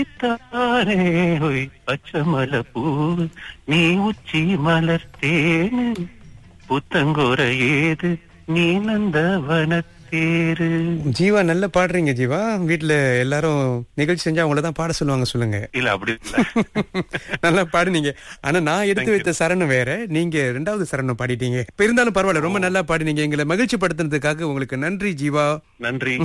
தானே ஒய் பச்சமல பூ நீ உச்சி மலர்த்தேனு புத்தங்கோர ஏது நீ நந்தவனத்தேரு. ஜீவா நல்லா பாடுறீங்க ஜீவா. வீட்டுல எல்லாரும் நிகழ்ச்சி செஞ்சா அவங்கள தான் பாட சொல்லுவாங்க, சொல்லுங்க. இல்ல அப்படி இல்ல. நல்லா பாடுனீங்க. ஆனா நான் எடுத்து வைத்த சரணம் வேற, நீங்க 2வது சரணம் பாடிட்டீங்க. இப்ப இருந்தாலும் பரவாயில்ல, ரொம்ப நல்லா பாடினீங்க. எங்களை மகிழ்ச்சி படுத்தினதுக்காக உங்களுக்கு நன்றி ஜீவா. நன்றி.